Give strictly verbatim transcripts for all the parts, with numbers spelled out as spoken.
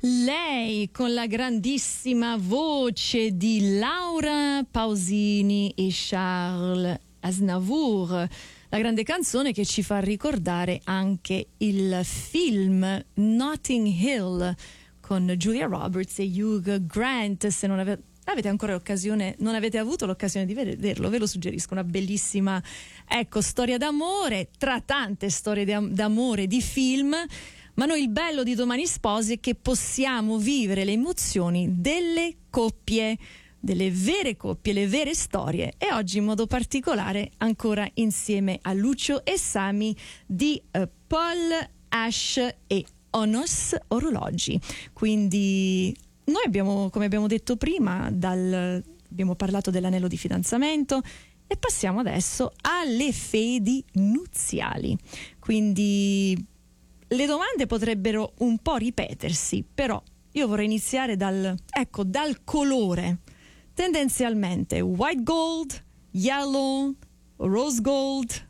Lei con la grandissima voce di Laura Pausini e Charles Aznavour, la grande canzone che ci fa ricordare anche il film Notting Hill con Julia Roberts e Hugh Grant. Se non avete avete ancora l'occasione, non avete avuto l'occasione di vederlo, ve lo suggerisco, una bellissima, ecco, storia d'amore tra tante storie d'amore di film. Ma noi il bello di Domani Sposi è che possiamo vivere le emozioni delle coppie, delle vere coppie, le vere storie, e oggi in modo particolare ancora insieme a Lucio e Sami di uh, Paul Ash e Onos Orologi. Quindi noi abbiamo, come abbiamo detto prima, dal, abbiamo parlato dell'anello di fidanzamento e passiamo adesso alle fedi nuziali. Quindi le domande potrebbero un po' ripetersi, però io vorrei iniziare dal, ecco, dal colore. Tendenzialmente white gold, yellow, rose gold.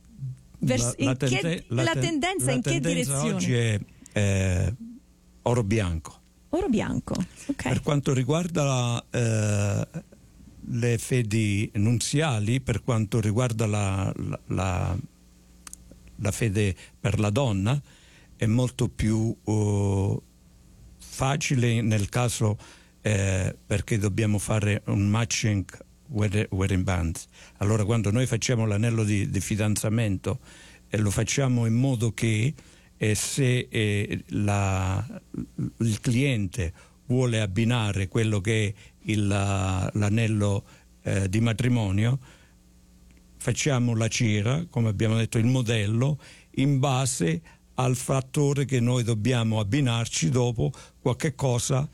Vers- la, la, in tende- che, la, la ten- tendenza la in che tendenza direzione? oggi è eh, oro bianco. Oro bianco, ok. Per quanto riguarda la, eh, le fedi nunziali, per quanto riguarda la, la, la, la fede per la donna, è molto più uh, facile nel caso eh, perché dobbiamo fare un matching wedding bands. Allora, quando noi facciamo l'anello di, di fidanzamento, e lo facciamo in modo che eh, se eh, la, il cliente vuole abbinare quello che è il, l'anello eh, di matrimonio, facciamo la cera, come abbiamo detto, il modello, in base al fattore che noi dobbiamo abbinarci dopo, qualche cosa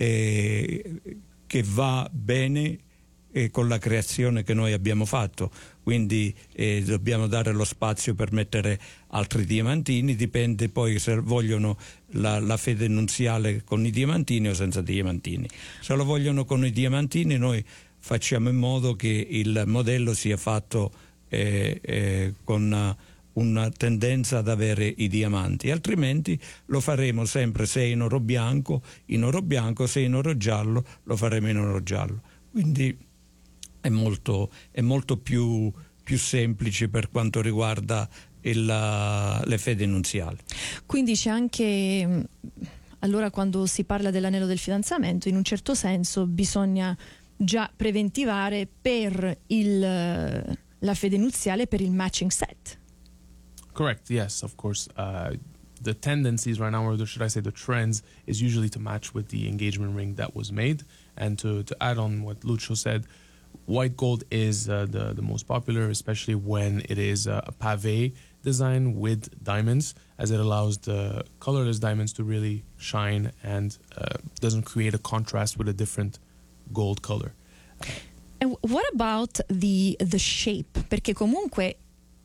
eh, che va bene eh, con la creazione che noi abbiamo fatto. Quindi eh, dobbiamo dare lo spazio per mettere altri diamantini, dipende poi se vogliono la, la fede nunziale con i diamantini o senza diamantini. Se lo vogliono con i diamantini, noi facciamo in modo che il modello sia fatto eh, eh, con una tendenza ad avere i diamanti, altrimenti lo faremo sempre, se è in oro bianco, in oro bianco, se è in oro giallo, lo faremo in oro giallo. Quindi è molto, è molto più, più semplice per quanto riguarda il, le fedi nunziali. Quindi c'è anche, allora, quando si parla dell'anello del fidanzamento, in un certo senso bisogna già preventivare per il, la fede nuziale, per il matching set. Correct, yes, of course. Uh, the tendencies right now, or should I say the trends, is usually to match with the engagement ring that was made. And to, to add on what Lucio said, white gold is uh, the, the most popular, especially when it is uh, a pavé design with diamonds, as it allows the colorless diamonds to really shine and uh, doesn't create a contrast with a different gold color. And what about the, the shape? Perché comunque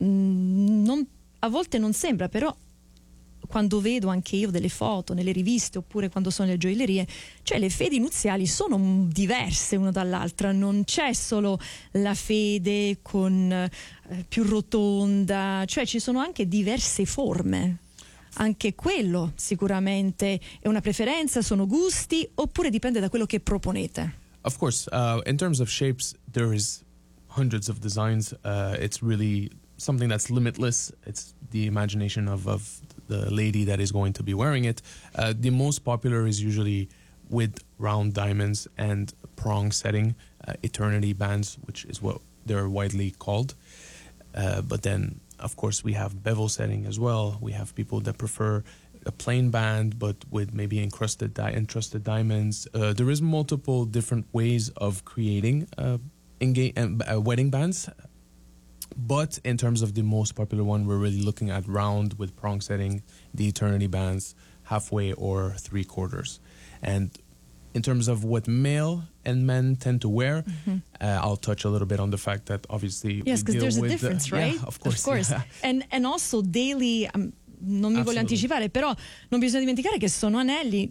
mh, non a volte non sembra, però quando vedo anche io delle foto nelle riviste oppure quando sono nelle gioiellerie, cioè le fedi nuziali sono diverse una dall'altra, non c'è solo la fede con eh, più rotonda, cioè ci sono anche diverse forme. Anche quello sicuramente è una preferenza, sono gusti, oppure dipende da quello che proponete? Of course, uh, in terms of shapes, there is hundreds of designs. Uh, it's really something that's limitless. It's the imagination of, of the lady that is going to be wearing it. Uh, the most popular is usually with round diamonds and prong setting, uh, eternity bands, which is what they're widely called. Uh, but then, of course, we have bevel setting as well. We have people that prefer a plain band, but with maybe encrusted, di- encrusted diamonds. Uh, there is multiple different ways of creating uh, enga- uh, wedding bands. But in terms of the most popular one, we're really looking at round with prong setting, the eternity bands, halfway or three quarters. And in terms of what male and men tend to wear, mm-hmm. uh, I'll touch a little bit on the fact that obviously yes, because there's a difference, the, right? Yeah, of course, of course. Yeah. and and also daily. Um, non mi voglio anticipare, però non bisogna dimenticare che sono anelli